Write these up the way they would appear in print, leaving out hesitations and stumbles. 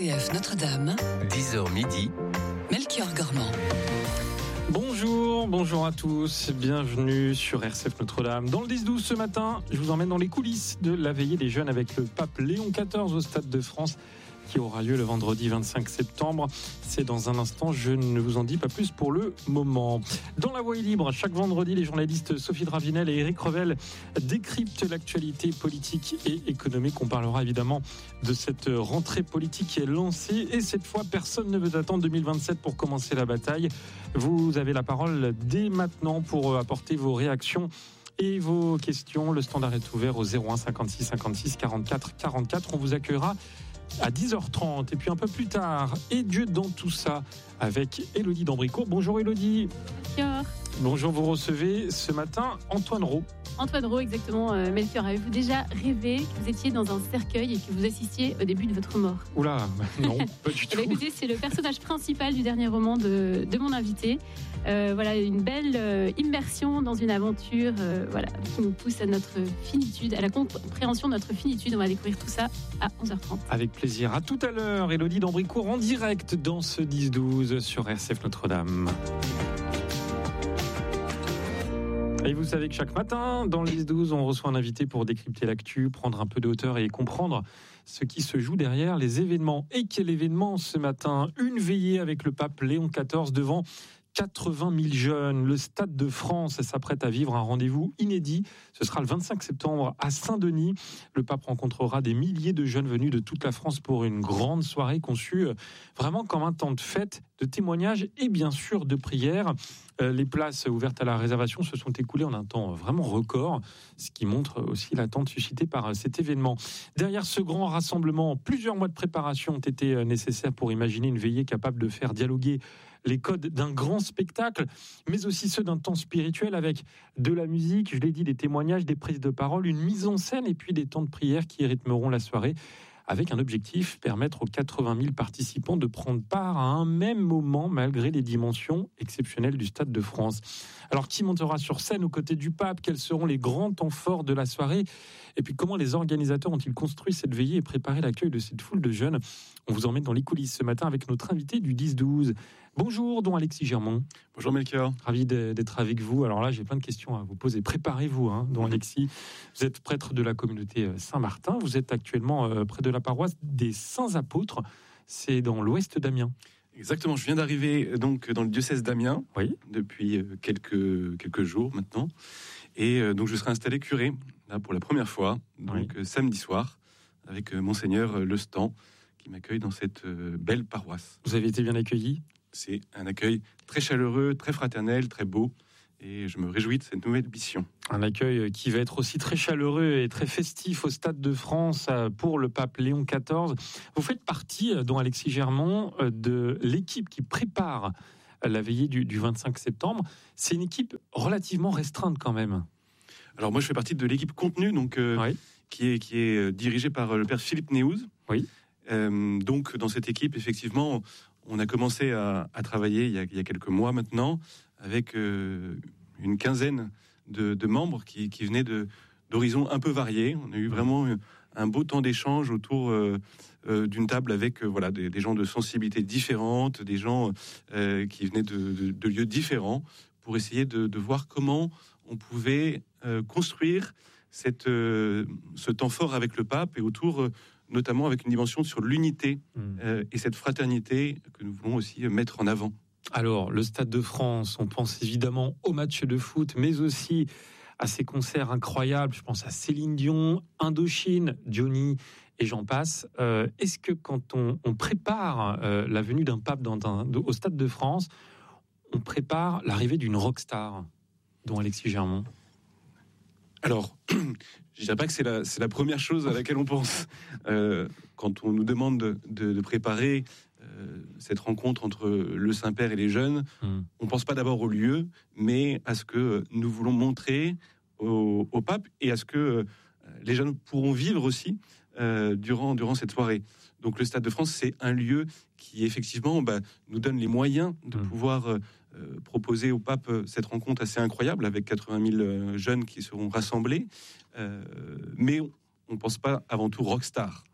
RCF Notre-Dame, 10h midi, Melchior Gormand. Bonjour à tous, bienvenue sur RCF Notre-Dame. Dans le 10-12 ce matin, je vous emmène dans les coulisses de la veillée des jeunes avec le pape Léon XIV au Stade de France, qui aura lieu le vendredi 25 septembre. C'est dans un instant, je ne vous en dis pas plus pour le moment. Dans la Voix est libre, chaque vendredi, les journalistes Sophie Dravinel et Éric Revel décryptent l'actualité politique et économique. On parlera évidemment de cette rentrée politique qui est lancée. Et cette fois, personne ne veut attendre 2027 pour commencer la bataille. Vous avez la parole dès maintenant pour apporter vos réactions et vos questions. Le standard est ouvert au 01 56 56 44 44. On vous accueillera à 10h30 et puis un peu plus tard, et Dieu dans tout ça, avec Élodie d'Ambricourt. Bonjour Élodie. Melchior. Bonjour, vous recevez ce matin Antoine Roux. Antoine Roux, exactement. Melchior, avez-vous déjà rêvé que vous étiez dans un cercueil et que vous assistiez au début de votre mort? Oula, non, pas du tout. Écoutez, c'est le personnage principal du dernier roman de mon invité. Voilà, une belle immersion dans une aventure qui nous pousse à notre finitude, à la compréhension de notre finitude. On va découvrir tout ça à 11h30. Avec plaisir. À tout à l'heure, Élodie d'Ambricourt en direct dans ce 10-12 sur RCF Notre-Dame. Et vous savez que chaque matin, dans le 10-12, on reçoit un invité pour décrypter l'actu, prendre un peu de hauteur et comprendre ce qui se joue derrière les événements. Et quel événement ce matin? Une veillée avec le pape Léon XIV devant 80 000 jeunes. Le Stade de France s'apprête à vivre un rendez-vous inédit. Ce sera le 25 septembre à Saint-Denis. Le pape rencontrera des milliers de jeunes venus de toute la France pour une grande soirée conçue vraiment comme un temps de fête, de témoignages et bien sûr de prières. Les places ouvertes à la réservation se sont écoulées en un temps vraiment record, ce qui montre aussi l'attente suscitée par cet événement. Derrière ce grand rassemblement, plusieurs mois de préparation ont été nécessaires pour imaginer une veillée capable de faire dialoguer les codes d'un grand spectacle, mais aussi ceux d'un temps spirituel avec de la musique, je l'ai dit, des témoignages, des prises de parole, une mise en scène et puis des temps de prière qui rythmeront la soirée, avec un objectif, permettre aux 80 000 participants de prendre part à un même moment malgré les dimensions exceptionnelles du Stade de France. Alors, qui montera sur scène aux côtés du pape? Quels seront les grands temps forts de la soirée? Et puis, comment les organisateurs ont-ils construit cette veillée et préparé l'accueil de cette foule de jeunes? On vous emmène dans les coulisses ce matin avec notre invité du 10-12. Bonjour, don Alexis Germont. Bonjour Melchior. Ravi d'être avec vous. Alors là, j'ai plein de questions à vous poser. Préparez-vous, don Alexis. Vous êtes prêtre de la communauté Saint-Martin. Vous êtes actuellement près de la paroisse des Saints-Apôtres. C'est dans l'ouest d'Amiens. Exactement, je viens d'arriver donc dans le diocèse d'Amiens, oui, depuis quelques jours maintenant. Et donc je serai installé curé, là pour la première fois, donc oui, samedi soir, avec Monseigneur Le Stan, qui m'accueille dans cette belle paroisse. Vous avez été bien accueilli? C'est un accueil très chaleureux, très fraternel, très beau. Et je me réjouis de cette nouvelle mission. Un accueil qui va être aussi très chaleureux et très festif au Stade de France pour le pape Léon XIV. Vous faites partie, don Alexis Germont, de l'équipe qui prépare la veillée du 25 septembre. C'est une équipe relativement restreinte quand même. Alors moi je fais partie de l'équipe contenu, donc, oui, qui est dirigée par le père Philippe Néouz. Oui. Donc dans cette équipe, effectivement, on a commencé à travailler il y a quelques mois maintenant, avec une quinzaine de membres qui venaient d'horizons un peu variés. On a eu vraiment un beau temps d'échange autour d'une table avec des gens de sensibilités différentes, des gens qui venaient de lieux différents, pour essayer de voir comment on pouvait construire ce temps fort avec le pape, et autour notamment avec une dimension sur l'unité et cette fraternité que nous voulons aussi mettre en avant. Alors, le Stade de France, on pense évidemment aux matchs de foot, mais aussi à ces concerts incroyables. Je pense à Céline Dion, Indochine, Johnny, et j'en passe. Est-ce que quand on prépare la venue d'un pape au Stade de France, on prépare l'arrivée d'une rockstar, dont Alexis Germont? Alors, je dirais pas que c'est la première chose à laquelle on pense quand on nous demande de préparer cette rencontre entre le Saint-Père et les jeunes. On pense pas d'abord au lieu, mais à ce que nous voulons montrer au pape, et à ce que les jeunes pourront vivre aussi durant cette soirée. Donc le Stade de France, c'est un lieu qui effectivement nous donne les moyens de pouvoir proposer au pape cette rencontre assez incroyable avec 80 000 jeunes qui seront rassemblés. Mais on ne pense pas avant tout rockstar. Oui.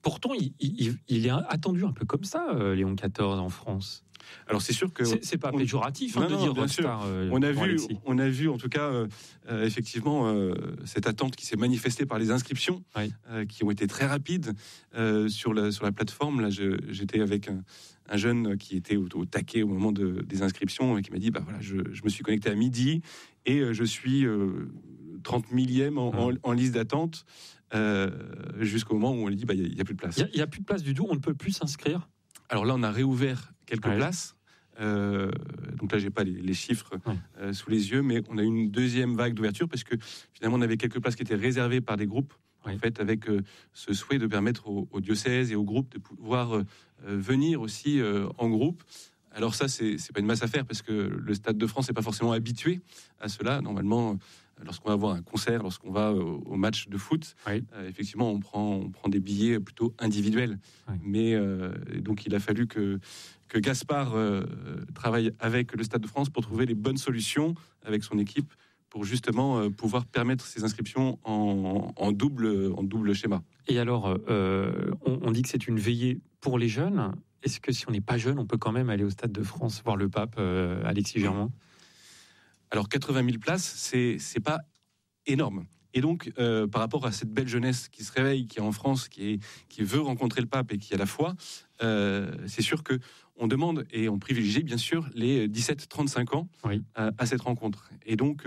Pourtant, il est attendu un peu comme ça, Léon XIV en France. Alors c'est sûr que c'est pas péjoratif de dire rockstar. On a vu en tout cas effectivement cette attente qui s'est manifestée par les inscriptions qui ont été très rapides sur la plateforme. Là, j'étais avec un jeune qui était au taquet au moment des inscriptions et qui m'a dit voilà, je me suis connecté à midi et je suis 30 millième en liste d'attente jusqu'au moment où on lui dit il n'y a plus de place. Il n'y a plus de place du tout, on ne peut plus s'inscrire. Alors là, on a réouvert quelques places. Donc là, j'ai pas les chiffres sous les yeux, mais on a eu une deuxième vague d'ouverture parce que finalement, on avait quelques places qui étaient réservées par des groupes. En fait, avec ce souhait de permettre aux diocèses et aux groupes de pouvoir venir aussi en groupe. Alors ça, c'est pas une masse à faire parce que le Stade de France n'est pas forcément habitué à cela. Normalement, lorsqu'on va voir un concert, lorsqu'on va au match de foot, effectivement, on prend des billets plutôt individuels. Mais donc, il a fallu que Gaspard travaille avec le Stade de France pour trouver les bonnes solutions avec son équipe pour justement pouvoir permettre ces inscriptions en double schéma. Et alors, on dit que c'est une veillée pour les jeunes. Est-ce que si on n'est pas jeune, on peut quand même aller au Stade de France voir le pape Alexis Germain ? Alors 80 000 places, c'est pas énorme. Et donc, par rapport à cette belle jeunesse qui se réveille, qui est en France, qui veut rencontrer le pape et qui a la foi, c'est sûr que on demande et on privilégie bien sûr les 17-35 ans à cette rencontre. Et donc,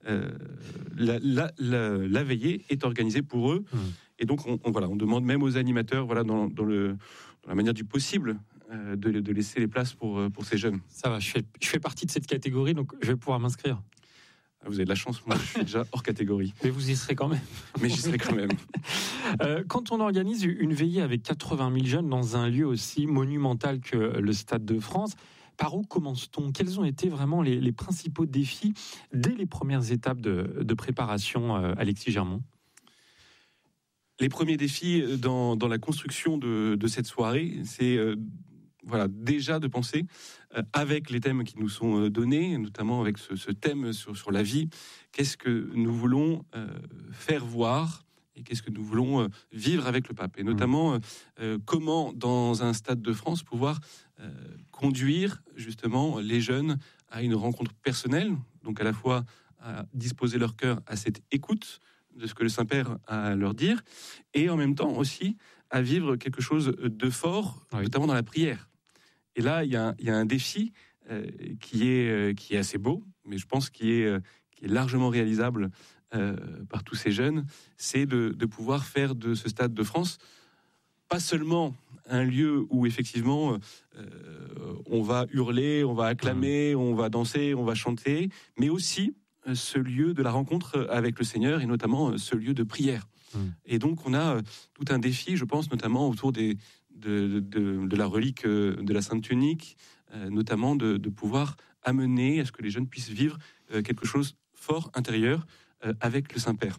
la veillée est organisée pour eux. Et donc, on demande même aux animateurs, dans la manière du possible, de laisser les places pour ces jeunes. Ça va, je fais partie de cette catégorie, donc je vais pouvoir m'inscrire. Vous avez de la chance, moi je suis déjà hors catégorie. Mais vous y serez quand même. Mais j'y serai quand même. Quand on organise une veillée avec 80 000 jeunes dans un lieu aussi monumental que le Stade de France, par où commence-t-on ? Quels ont été vraiment les principaux défis dès les premières étapes de préparation, Alexis Germain ? Les premiers défis dans la construction de cette soirée, c'est déjà de penser avec les thèmes qui nous sont donnés, notamment avec ce thème sur la vie, qu'est-ce que nous voulons faire voir et qu'est-ce que nous voulons vivre avec le pape. Et notamment, comment, dans un Stade de France, pouvoir conduire justement les jeunes à une rencontre personnelle, donc à la fois à disposer leur cœur à cette écoute de ce que le Saint-Père a à leur dire, et en même temps aussi à vivre quelque chose de fort, notamment dans la prière. Et là, il y a un défi qui est assez beau, mais je pense qui est largement réalisable par tous ces jeunes, c'est de pouvoir faire de ce Stade de France pas seulement un lieu où effectivement on va hurler, on va acclamer, on va danser, on va chanter, mais aussi ce lieu de la rencontre avec le Seigneur et notamment ce lieu de prière. Et donc on a tout un défi, je pense, notamment autour de la relique de la Sainte Tunique, notamment de pouvoir amener à ce que les jeunes puissent vivre quelque chose fort intérieur avec le Saint-Père.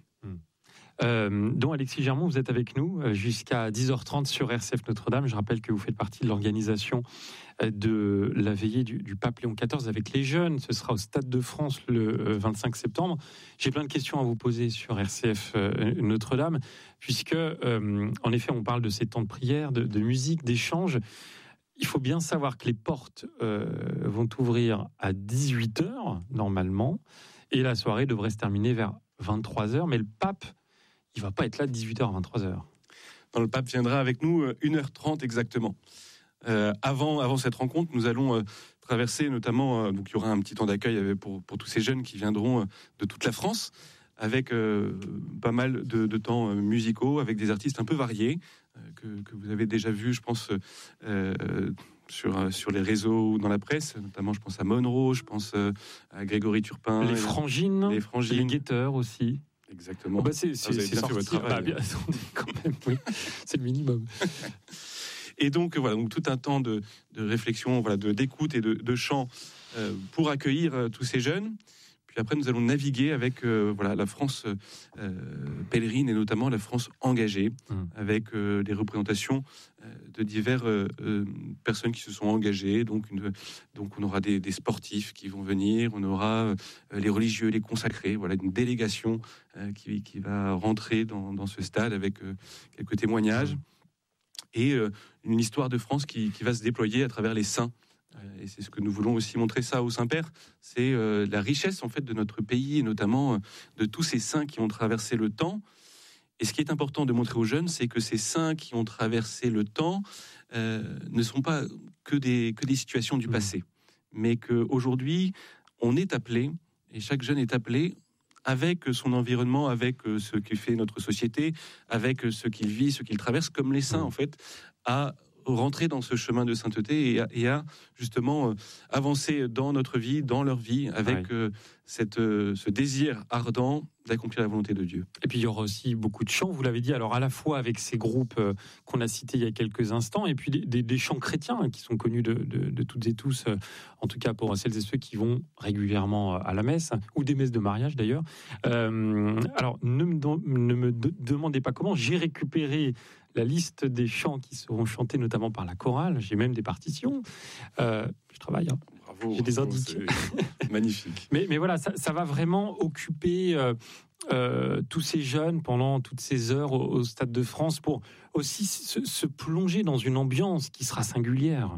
Donc Alexis Germain, vous êtes avec nous jusqu'à 10h30 sur RCF Notre-Dame. Je rappelle que vous faites partie de l'organisation de la veillée du pape Léon XIV avec les jeunes. Ce sera au Stade de France le 25 septembre. J'ai plein de questions à vous poser sur RCF Notre-Dame, puisque en effet on parle de ces temps de prière, de musique, d'échange. Il faut bien savoir que les portes vont ouvrir à 18h normalement, et la soirée devrait se terminer vers 23h, mais le pape, il va pas être là de 18h à 23h. Non, le pape viendra avec nous 1h30 exactement. Avant cette rencontre, nous allons traverser notamment, donc il y aura un petit temps d'accueil pour tous ces jeunes qui viendront de toute la France, avec pas mal de temps musicaux, avec des artistes un peu variés, que vous avez déjà vus, je pense, sur les réseaux ou dans la presse, notamment je pense à Monroe, je pense à Grégory Turpin. Les Frangines, les Guetteurs aussi. Exactement. C'est sorti. Votre travail. Bien, attendez, quand même, oui. C'est le minimum. Et donc voilà, donc tout un temps de réflexion, d'écoute et de chant pour accueillir tous ces jeunes. Puis après, nous allons naviguer avec la France pèlerine et notamment la France engagée, avec des représentations de diverses personnes qui se sont engagées. Donc on aura des sportifs qui vont venir, on aura les religieux, les consacrés. Voilà, une délégation qui va rentrer dans ce stade avec quelques témoignages. et une histoire de France qui va se déployer à travers les saints. Et c'est ce que nous voulons aussi montrer ça au Saint-Père, c'est la richesse en fait de notre pays et notamment de tous ces saints qui ont traversé le temps. Et ce qui est important de montrer aux jeunes, c'est que ces saints qui ont traversé le temps ne sont pas que des situations du passé, mais qu'aujourd'hui, on est appelé, et chaque jeune est appelé, avec son environnement, avec ce qui fait notre société, avec ce qu'il vit, ce qu'il traverse, comme les saints, en fait, à rentrer dans ce chemin de sainteté et à justement avancer dans notre vie, dans leur vie, avec ce désir ardent d'accomplir la volonté de Dieu. Et puis il y aura aussi beaucoup de chants, vous l'avez dit, alors à la fois avec ces groupes qu'on a cités il y a quelques instants, et puis des chants chrétiens qui sont connus de toutes et tous, en tout cas pour celles et ceux qui vont régulièrement à la messe, ou des messes de mariage d'ailleurs. Alors ne me demandez pas comment, j'ai récupéré la liste des chants qui seront chantés notamment par la chorale, j'ai même des partitions, je travaille, hein. Bravo, j'ai des indices. Magnifique. Mais voilà, ça va vraiment occuper tous ces jeunes pendant toutes ces heures au Stade de France pour aussi se plonger dans une ambiance qui sera singulière.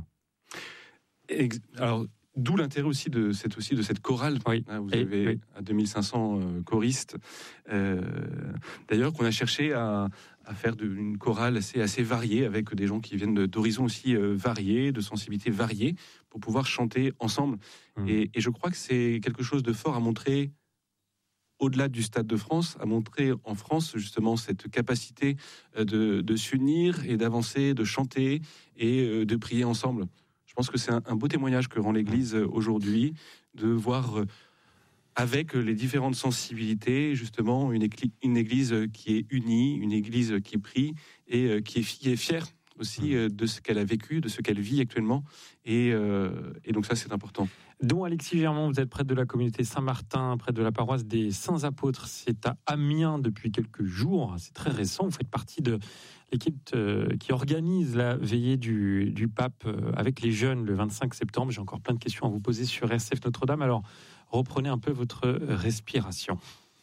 Alors, d'où l'intérêt aussi de cette chorale. Oui. Vous avez 2500 choristes. D'ailleurs, qu'on a cherché à faire une chorale assez variée, avec des gens qui viennent d'horizons aussi variés, de sensibilités variées, pour pouvoir chanter ensemble. Et je crois que c'est quelque chose de fort à montrer au-delà du Stade de France, à montrer en France justement cette capacité de s'unir et d'avancer, de chanter et de prier ensemble. Je pense que c'est un beau témoignage que rend l'Église aujourd'hui, de voir avec les différentes sensibilités, justement, une Église qui est unie, une Église qui prie et qui est fière aussi de ce qu'elle a vécu, de ce qu'elle vit actuellement. Et donc ça, c'est important. Dont Alexis Germont, vous êtes prêtre de la communauté Saint-Martin, prêtre de la paroisse des Saints-Apôtres. C'est à Amiens depuis quelques jours, c'est très récent. Vous faites partie de l'équipe qui organise la veillée du pape avec les jeunes le 25 septembre. J'ai encore plein de questions à vous poser sur RCF Notre-Dame. Alors, reprenez un peu votre respiration.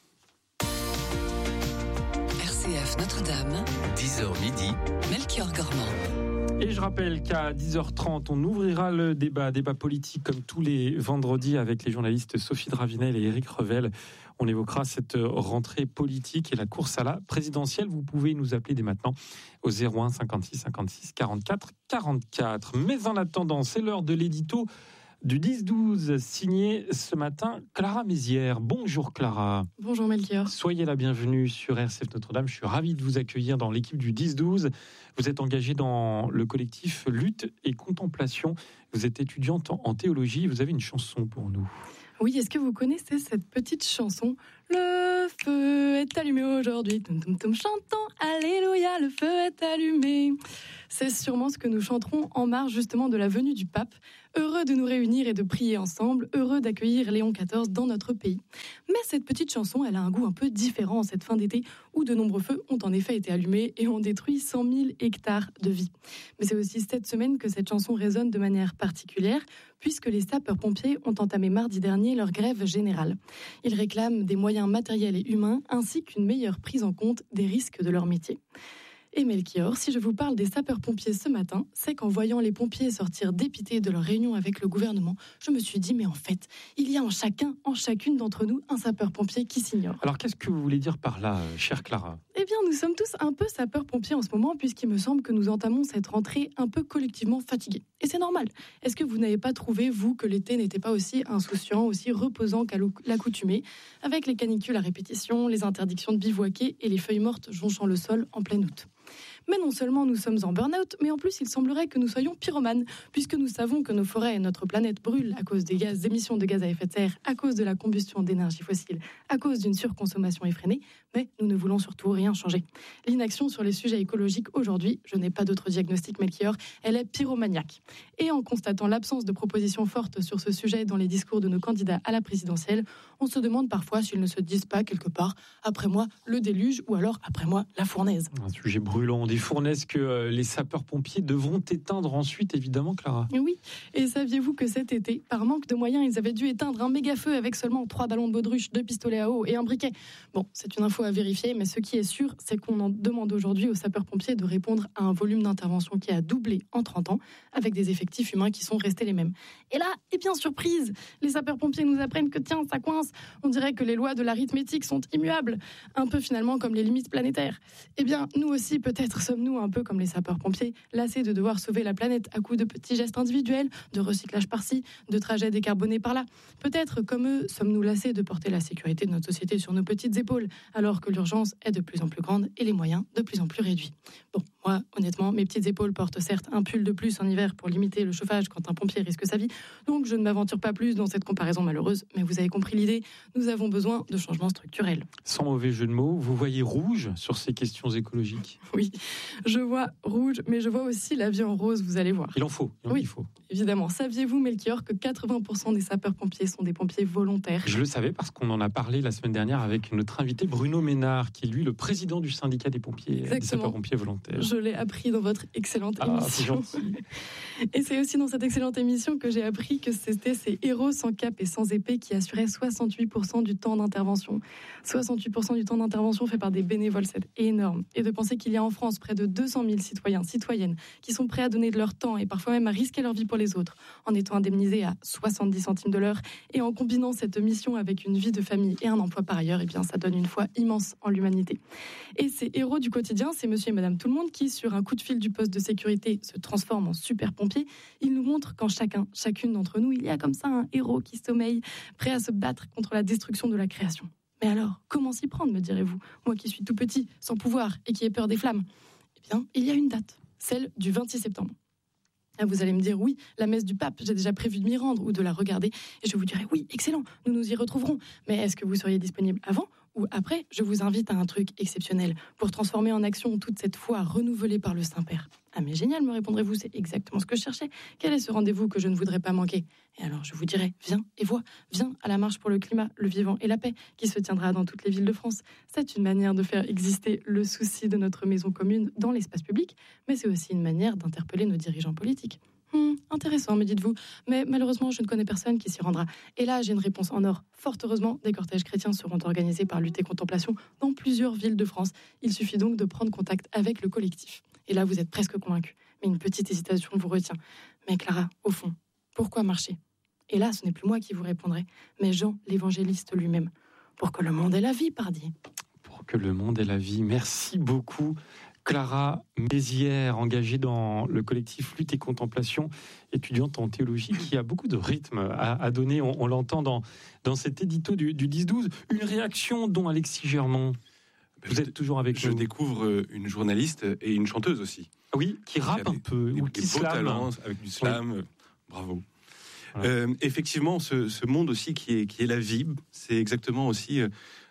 RCF Notre-Dame, 10h midi, Melchior Gormand. Et je rappelle qu'à 10h30, on ouvrira le débat politique comme tous les vendredis avec les journalistes Sophie Dravinel et Éric Revel. On évoquera cette rentrée politique et la course à la présidentielle. Vous pouvez nous appeler dès maintenant au 01 56 56 44 44. Mais en attendant, c'est l'heure de l'édito du 10-12, signé ce matin Clara Mézières. Bonjour Clara. Bonjour Melchior. Soyez la bienvenue sur RCF Notre-Dame. Je suis ravi de vous accueillir dans l'équipe du 10-12. Vous êtes engagée dans le collectif Lutte et Contemplation. Vous êtes étudiante en théologie. Vous avez une chanson pour nous. Oui, est-ce que vous connaissez cette petite chanson ? Le feu est allumé aujourd'hui, tum tum tum, chantons Alléluia, le feu est allumé. C'est sûrement ce que nous chanterons en marge justement de la venue du pape. Heureux de nous réunir et de prier ensemble, heureux d'accueillir Léon XIV dans notre pays. Mais cette petite chanson, elle a un goût un peu différent en cette fin d'été où de nombreux feux ont en effet été allumés et ont détruit 100 000 hectares de vie. Mais c'est aussi cette semaine que cette chanson résonne de manière particulière puisque les sapeurs-pompiers ont entamé mardi dernier leur grève générale. Ils réclament des moyens matériels et humains ainsi qu'une meilleure prise en compte des risques de leur métier. Et Melchior, si je vous parle des sapeurs-pompiers ce matin, c'est qu'en voyant les pompiers sortir dépités de leur réunion avec le gouvernement, je me suis dit, mais en fait, il y a en chacune d'entre nous, un sapeur-pompier qui s'ignore. Alors, qu'est-ce que vous voulez dire par là, chère Clara ? Eh bien, nous sommes tous un peu sapeurs-pompiers en ce moment, puisqu'il me semble que nous entamons cette rentrée un peu collectivement fatigués. Et c'est normal. Est-ce que vous n'avez pas trouvé, vous, que l'été n'était pas aussi insouciant, aussi reposant qu'à l'accoutumée, avec les canicules à répétition, les interdictions de bivouaquer et les feuilles mortes jonchant le sol en plein août ? Mais non seulement nous sommes en burn-out, mais en plus il semblerait que nous soyons pyromanes, puisque nous savons que nos forêts et notre planète brûlent à cause des émissions de gaz à effet de serre, à cause de la combustion d'énergie fossile, à cause d'une surconsommation effrénée, mais nous ne voulons surtout rien changer. L'inaction sur les sujets écologiques aujourd'hui, je n'ai pas d'autre diagnostic Melchior, elle est pyromaniaque. Et en constatant l'absence de propositions fortes sur ce sujet dans les discours de nos candidats à la présidentielle, on se demande parfois s'ils ne se disent pas quelque part, après moi le déluge ou alors après moi la fournaise. Un sujet brûlant, des fournaises que les sapeurs-pompiers devront éteindre ensuite, évidemment, Clara. Oui, et saviez-vous que cet été, par manque de moyens, ils avaient dû éteindre un méga-feu avec seulement 3 ballons de baudruche, 2 pistolets à eau et un briquet. Bon, c'est une info à vérifier, mais ce qui est sûr, c'est qu'on en demande aujourd'hui aux sapeurs-pompiers de répondre à un volume d'intervention qui a doublé en 30 ans, avec des effectifs humains qui sont restés les mêmes. Et là, et bien surprise, les sapeurs-pompiers nous apprennent que tiens, ça coince. On dirait que les lois de l'arithmétique sont immuables, un peu finalement comme les limites planétaires. Eh bien, nous aussi, peut-être sommes-nous un peu comme les sapeurs-pompiers, lassés de devoir sauver la planète à coups de petits gestes individuels, de recyclage par-ci, de trajets décarbonés par-là. Peut-être, comme eux, sommes-nous lassés de porter la sécurité de notre société sur nos petites épaules, alors que l'urgence est de plus en plus grande et les moyens de plus en plus réduits. Bon, moi, honnêtement, mes petites épaules portent certes un pull de plus en hiver pour limiter le chauffage quand un pompier risque sa vie, donc je ne m'aventure pas plus dans cette comparaison malheureuse, mais vous avez compris l'idée, nous avons besoin de changements structurels. Sans mauvais jeu de mots, vous voyez rouge sur ces questions écologiques. Oui, je vois rouge, mais je vois aussi la vie en rose, vous allez voir. Il en faut. Oui. Il faut. Évidemment. Saviez-vous, Melchior, que 80% des sapeurs-pompiers sont des pompiers volontaires ? Je le savais parce qu'on en a parlé la semaine dernière avec notre invité Bruno Ménard, qui est lui le président du syndicat des pompiers, des sapeurs-pompiers volontaires. Je l'ai appris dans votre excellente C'est émission. gentil. Et c'est aussi dans cette excellente émission que j'ai appris que c'était ces héros sans cape et sans épée qui assuraient 68% du temps d'intervention. 68% du temps d'intervention fait par des bénévoles, c'est énorme. Et de penser qu'il y a en France près de 200 000 citoyens, citoyennes, qui sont prêts à donner de leur temps et parfois même à risquer leur vie pour les autres, en étant indemnisés à 70 centimes de l'heure et en combinant cette mission avec une vie de famille et un emploi par ailleurs, eh bien ça donne une foi immense en l'humanité. Et ces héros du quotidien, c'est monsieur et madame tout le monde qui, sur un coup de fil du poste de sécurité, se transforment en super pompiers. Ils nous montrent qu'en chacune d'entre nous, il y a comme ça un héros qui sommeille, prêt à se battre contre la destruction de la création. Mais alors, comment s'y prendre, me direz-vous ? Moi qui suis tout petit, sans pouvoir et qui ai peur des flammes. Eh bien, il y a une date, celle du 26 septembre. Ah, vous allez me dire, oui, la messe du pape, j'ai déjà prévu de m'y rendre ou de la regarder. Et je vous dirai, oui, excellent, nous nous y retrouverons. Mais est-ce que vous seriez disponible avant ou après ? Je vous invite à un truc exceptionnel pour transformer en action toute cette foi renouvelée par le Saint-Père. Ah mais génial, me répondrez-vous, c'est exactement ce que je cherchais. Quel est ce rendez-vous que je ne voudrais pas manquer ? Et alors je vous dirai, viens et vois, viens à la marche pour le climat, le vivant et la paix, qui se tiendra dans toutes les villes de France. C'est une manière de faire exister le souci de notre maison commune dans l'espace public, mais c'est aussi une manière d'interpeller nos dirigeants politiques. Intéressant, me dites-vous, mais malheureusement, je ne connais personne qui s'y rendra. Et là, j'ai une réponse en or. Fort heureusement, des cortèges chrétiens seront organisés par Lutte et Contemplation dans plusieurs villes de France. Il suffit donc de prendre contact avec le collectif. Et là, vous êtes presque convaincu. Mais une petite hésitation vous retient. Mais Clara, au fond, pourquoi marcher ? Et là, ce n'est plus moi qui vous répondrai, mais Jean, l'évangéliste lui-même. Pour que le monde ait la vie, pardi. Pour que le monde ait la vie. Merci beaucoup. Clara Mézières, engagée dans le collectif Lutte et Contemplation, étudiante en théologie, qui a beaucoup de rythme à donner. On l'entend dans cet édito du 10-12. Une réaction dont Alexis Germont. Vous êtes toujours avec nous. Je découvre une journaliste et une chanteuse aussi. Oui, qui rappe un peu, ou qui slame. Avec du slam, oui. Bravo. Ouais. Effectivement, ce monde aussi qui est la vie, c'est exactement aussi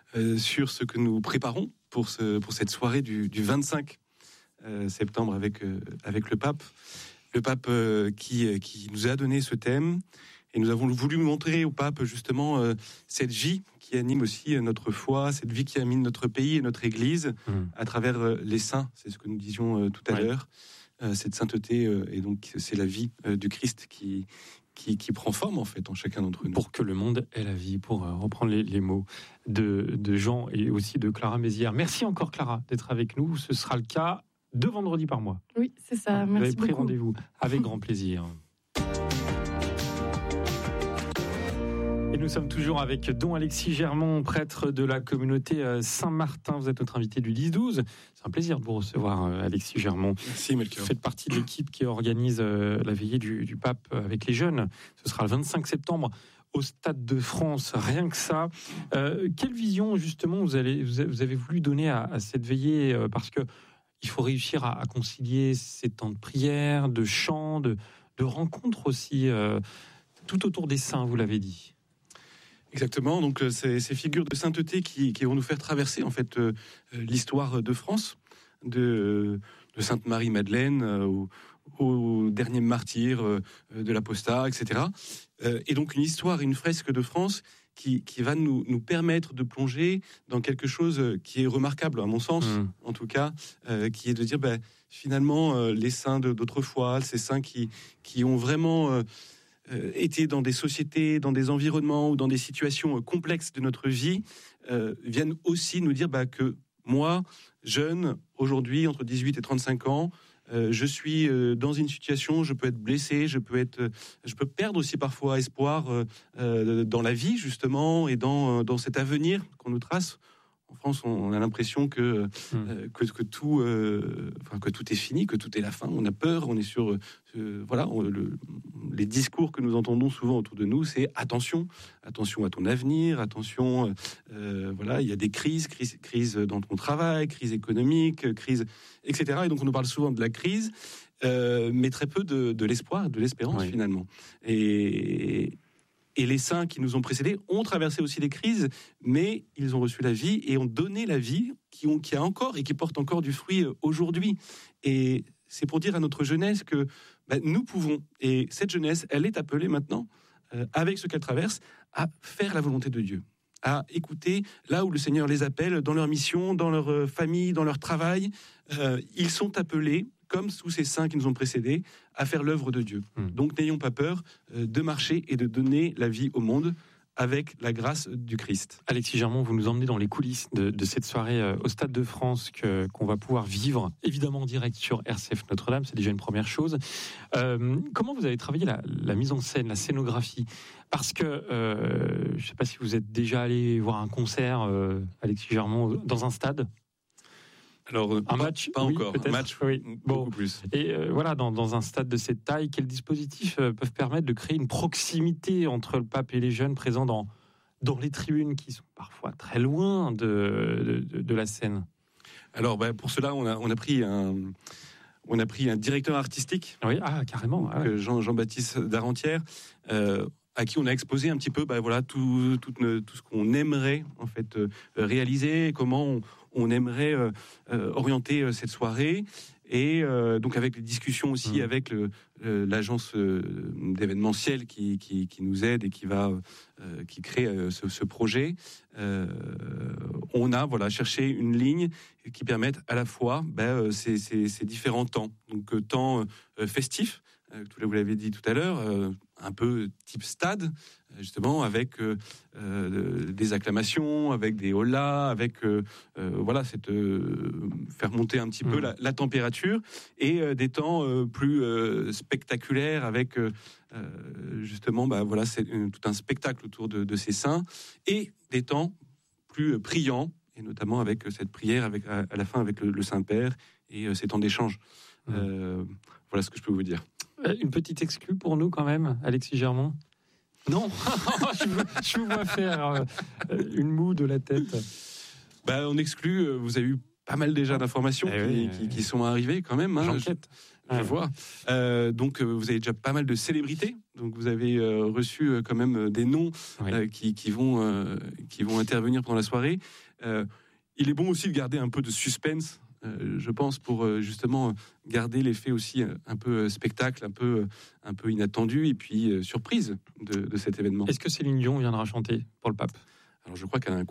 sur ce que nous préparons pour cette soirée du 25 septembre avec le pape. Le pape qui nous a donné ce thème, et nous avons voulu montrer au pape justement cette vie qui anime aussi notre foi, cette vie qui anime notre pays et notre Église à travers les saints. C'est ce que nous disions tout à l'heure. Cette sainteté, et donc c'est la vie du Christ qui prend forme en fait en chacun d'entre nous. Pour que le monde ait la vie, pour reprendre les mots de Jean et aussi de Clara Mézières. Merci encore Clara d'être avec nous. Ce sera le cas 2 vendredis par mois. Oui, c'est ça. Vous Merci avez pris beaucoup. rendez-vous avec grand plaisir. Et nous sommes toujours avec Don Alexis Germont, prêtre de la communauté Saint-Martin. Vous êtes notre invité du 10-12. C'est un plaisir de vous recevoir, Alexis Germont. Merci, Melchior. Vous faites partie de l'équipe qui organise la veillée du pape avec les jeunes. Ce sera le 25 septembre au Stade de France, rien que ça. Quelle vision, justement, vous avez voulu donner à cette veillée, parce que il faut réussir à concilier ces temps de prière, de chant, de rencontres aussi, tout autour des saints, vous l'avez dit. Exactement, donc ces figures de sainteté qui vont nous faire traverser en fait l'histoire de France, de Sainte Marie-Madeleine au dernier martyr de l'apostat, etc. Et donc une histoire, une fresque de France qui va nous permettre de plonger dans quelque chose qui est remarquable, à mon sens, en tout cas, qui est de dire, finalement les saints d'autrefois, ces saints qui ont vraiment été dans des sociétés, dans des environnements ou dans des situations complexes de notre vie, viennent aussi nous dire que moi, jeune, aujourd'hui, entre 18 et 35 ans, je suis dans une situation, je peux être blessé, je peux perdre aussi parfois espoir dans la vie, justement, et dans cet avenir qu'on nous trace. En France, on a l'impression que tout est fini, que tout est la fin. On a peur, on est sur... les discours que nous entendons souvent autour de nous, c'est attention à ton avenir, attention, il y a des crises dans ton travail, crise économique, crise, etc. Et donc on nous parle souvent de la crise, mais très peu de l'espoir, de l'espérance finalement. Et les saints qui nous ont précédés ont traversé aussi les crises, mais ils ont reçu la vie et ont donné la vie qui a encore et qui porte encore du fruit aujourd'hui. Et c'est pour dire à notre jeunesse que nous pouvons, et cette jeunesse, elle est appelée maintenant, avec ce qu'elle traverse, à faire la volonté de Dieu, à écouter là où le Seigneur les appelle, dans leur mission, dans leur famille, dans leur travail. Ils sont appelés, comme tous ces saints qui nous ont précédés, à faire l'œuvre de Dieu. Donc n'ayons pas peur de marcher et de donner la vie au monde avec la grâce du Christ. Alexis Germont, vous nous emmenez dans les coulisses de cette soirée au Stade de France qu'on va pouvoir vivre, évidemment en direct sur RCF Notre-Dame, c'est déjà une première chose. Comment vous avez travaillé la mise en scène, la scénographie ? Parce que, je ne sais pas si vous êtes déjà allé voir un concert, Alexis Germont, dans un stade ? Alors, un match, pas encore. Peut-être. Un match, beaucoup plus. Et dans un stade de cette taille, quels dispositifs peuvent permettre de créer une proximité entre le pape et les jeunes présents dans les tribunes qui sont parfois très loin de la scène ? Alors, pour cela, on a pris un directeur artistique. Oui, carrément. Jean-Baptiste Darentière. À qui on a exposé un petit peu tout ce qu'on aimerait en fait réaliser, comment on aimerait orienter cette soirée, et donc avec les discussions aussi avec l'agence d'événementiel qui nous aide et qui crée ce projet. On a cherché une ligne qui permette à la fois ces différents temps, donc temps festif, vous l'avez dit tout à l'heure, un peu type stade, justement, avec des acclamations, avec des holas, avec faire monter un petit peu la température, et des temps plus spectaculaires, avec justement, c'est tout un spectacle autour de ces saints, et des temps plus priants, et notamment avec cette prière à la fin avec le Saint-Père et ces temps d'échange. Voilà ce que je peux vous dire. Une petite exclue pour nous quand même, Alexis Germont ? Non. je vous vois faire une moue de la tête. On exclut, vous avez eu pas mal déjà d'informations qui sont arrivées quand même. J'enquête. Je vois. Donc vous avez déjà pas mal de célébrités. Donc vous avez reçu quand même des noms qui vont intervenir pendant la soirée. Il est bon aussi de garder un peu de suspense. Je pense, pour justement garder l'effet aussi un peu spectacle, un peu inattendu, et puis surprise de cet événement. Est-ce que Céline Dion viendra chanter pour le pape ? Alors je crois qu'elle a un